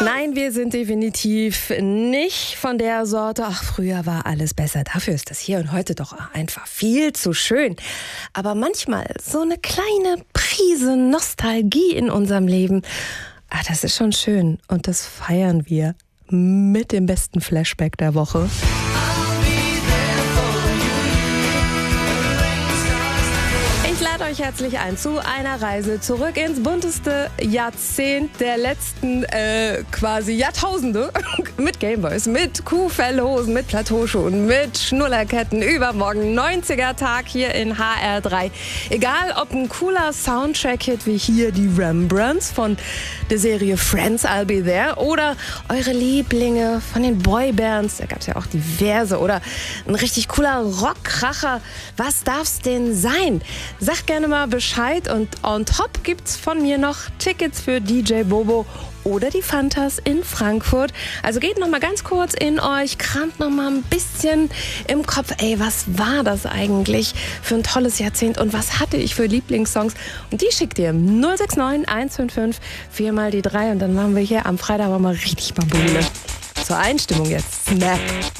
Nein, wir sind definitiv nicht von der Sorte, ach, früher war alles besser. Dafür ist das Hier und Heute doch einfach viel zu schön. Aber manchmal so eine kleine Prise Nostalgie in unserem Leben, das ist schon schön. Und das feiern wir mit dem besten Flashback der Woche. Ich lade euch herzlich ein zu einer Reise zurück ins bunteste Jahrzehnt der letzten quasi Jahrtausende mit Gameboys, mit Kuhfellhosen, mit Plateauschuhen, mit Schnullerketten. Übermorgen 90er-Tag hier in HR3. Egal, ob ein cooler Soundtrack-Hit wie hier die Rembrandts von der Serie Friends, I'll Be There, oder eure Lieblinge von den Boybands, da gab es ja auch diverse, oder ein richtig cooler Rockkracher. Was darf's denn sein? Sagt gerne mal Bescheid, und on top gibt's von mir noch Tickets für DJ Bobo oder die Fantas in Frankfurt. Also geht noch mal ganz kurz in euch, kramt noch mal ein bisschen im Kopf. Ey, was war das eigentlich für ein tolles Jahrzehnt und was hatte ich für Lieblingssongs? Und die schickt ihr 069 155 4 mal die 3 und dann machen wir hier am Freitag aber mal richtig Babule. Zur Einstimmung jetzt Snap.